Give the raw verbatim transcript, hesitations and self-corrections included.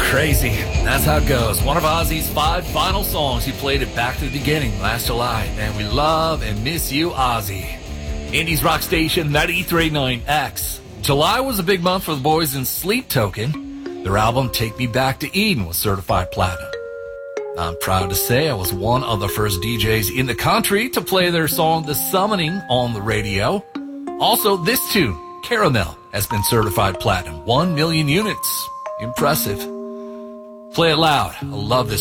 Crazy. That's how it goes. One of Ozzy's five final songs. He played it back to the beginning last July. And we love and miss you, Ozzy. Indies Rock Station ninety-three point nine X. July was a big month for the boys in Sleep Token. Their album, Take Me Back to Eden, was certified platinum. I'm proud to say I was one of the first D Js in the country to play their song, The Summoning, on the radio. Also, this tune, Caramel, has been certified platinum. One million units. Impressive. Play it loud. I love this